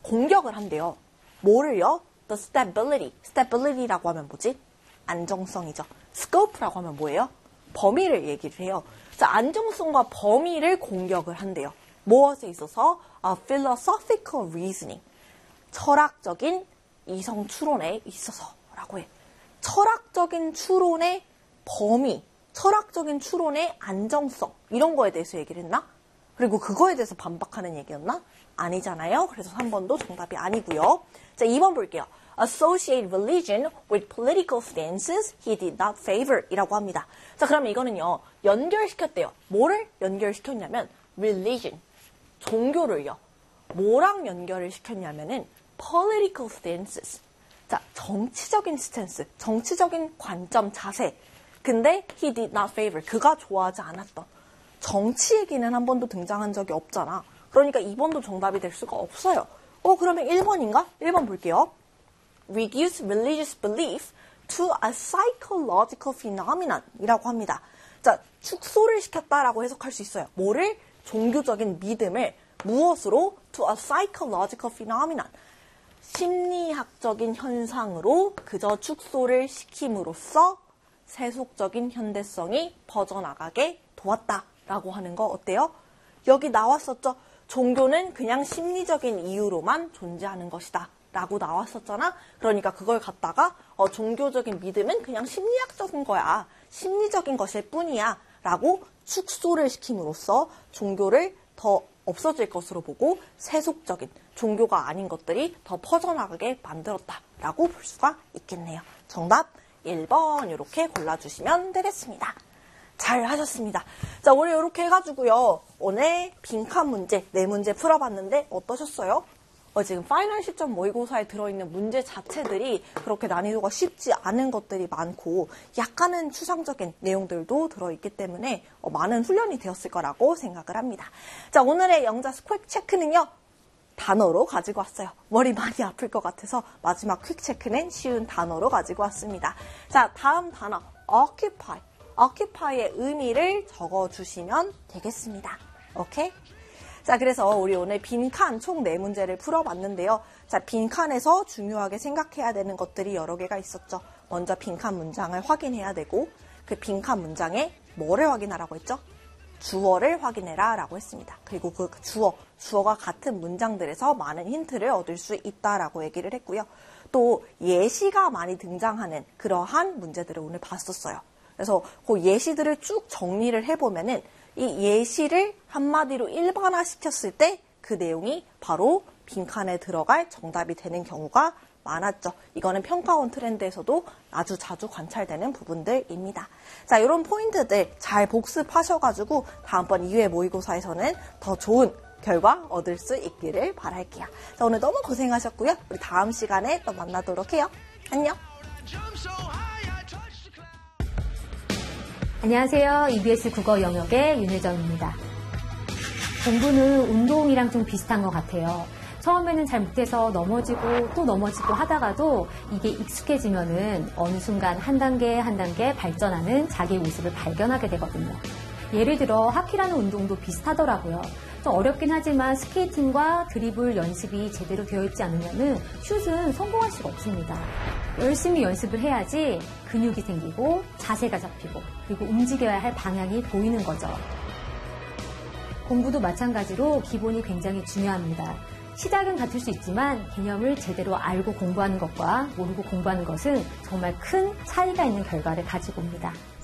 공격을 한대요. 뭐를요? The stability. stability라고 하면 뭐지? 안정성이죠. scope라고 하면 뭐예요? 범위를 얘기를 해요. 자, 안정성과 범위를 공격을 한대요. 무엇에 있어서? philosophical reasoning. 철학적인 이성 추론에 있어서라고 해. 철학적인 추론의 범위, 철학적인 추론의 안정성 이런 거에 대해서 얘기를 했나? 그리고 그거에 대해서 반박하는 얘기였나? 아니잖아요. 그래서 3번도 정답이 아니고요. 자, 2번 볼게요. Associate religion with political stances he did not favor 이라고 합니다. 자, 그러면 이거는요. 연결시켰대요. 뭐를 연결시켰냐면 religion, 종교를요. 뭐랑 연결을 시켰냐면은 political stances. 자, 정치적인 스탠스, 정치적인 관점, 자세. 근데 he did not favor. 그가 좋아하지 않았던. 정치 얘기는 한 번도 등장한 적이 없잖아. 그러니까 2번도 정답이 될 수가 없어요. 그러면 1번인가? 1번 볼게요. Reduce religious belief to a psychological phenomenon 이라고 합니다. 자, 축소를 시켰다라고 해석할 수 있어요. 뭐를? 종교적인 믿음을 무엇으로? To a psychological phenomenon. 심리학적인 현상으로 그저 축소를 시킴으로써 세속적인 현대성이 퍼져나가게 도왔다라고 하는 거 어때요? 여기 나왔었죠? 종교는 그냥 심리적인 이유로만 존재하는 것이다 라고 나왔었잖아. 그러니까 그걸 갖다가 종교적인 믿음은 그냥 심리학적인 거야. 심리적인 것일 뿐이야 라고 축소를 시킴으로써 종교를 더 없어질 것으로 보고 세속적인 종교가 아닌 것들이 더 퍼져나가게 만들었다라고 볼 수가 있겠네요. 정답 1번 이렇게 골라주시면 되겠습니다. 잘 하셨습니다. 자, 오늘 이렇게 해가지고요. 오늘 빈칸 문제, 4문제 풀어봤는데 어떠셨어요? 지금 파이널 시점 모의고사에 들어있는 문제 자체들이 그렇게 난이도가 쉽지 않은 것들이 많고 약간은 추상적인 내용들도 들어있기 때문에 많은 훈련이 되었을 거라고 생각을 합니다. 자, 오늘의 영자수 퀵 체크는요. 단어로 가지고 왔어요. 머리 많이 아플 것 같아서 마지막 퀵 체크는 쉬운 단어로 가지고 왔습니다. 자, 다음 단어 occupy. occupy의 의미를 적어주시면 되겠습니다. 오케이? 자, 그래서 우리 오늘 빈칸 총 4문제를 풀어봤는데요. 자, 빈칸에서 중요하게 생각해야 되는 것들이 여러 개가 있었죠. 먼저 빈칸 문장을 확인해야 되고 그 빈칸 문장에 뭐를 확인하라고 했죠? 주어를 확인해라 라고 했습니다. 그리고 그 주어가 같은 문장들에서 많은 힌트를 얻을 수 있다라고 얘기를 했고요. 또 예시가 많이 등장하는 그러한 문제들을 오늘 봤었어요. 그래서 그 예시들을 쭉 정리를 해보면은 이 예시를 한마디로 일반화시켰을 때 그 내용이 바로 빈칸에 들어갈 정답이 되는 경우가 많았죠. 이거는 평가원 트렌드에서도 아주 자주 관찰되는 부분들입니다. 자, 이런 포인트들 잘 복습하셔가지고 다음번 2회 모의고사에서는 더 좋은 결과 얻을 수 있기를 바랄게요. 자, 오늘 너무 고생하셨고요. 우리 다음 시간에 또 만나도록 해요. 안녕. 안녕하세요. EBS 국어 영역의 윤혜정입니다. 공부는 운동이랑 좀 비슷한 것 같아요. 처음에는 잘 못해서 넘어지고 또 넘어지고 하다가도 이게 익숙해지면은 어느 순간 한 단계 한 단계 발전하는 자기의 모습을 발견하게 되거든요. 예를 들어 하키라는 운동도 비슷하더라고요. 좀 어렵긴 하지만 스케이팅과 드리블 연습이 제대로 되어 있지 않으면은 슛은 성공할 수가 없습니다. 열심히 연습을 해야지 근육이 생기고 자세가 잡히고 그리고 움직여야 할 방향이 보이는 거죠. 공부도 마찬가지로 기본이 굉장히 중요합니다. 시작은 같을 수 있지만 개념을 제대로 알고 공부하는 것과 모르고 공부하는 것은 정말 큰 차이가 있는 결과를 가지고 옵니다.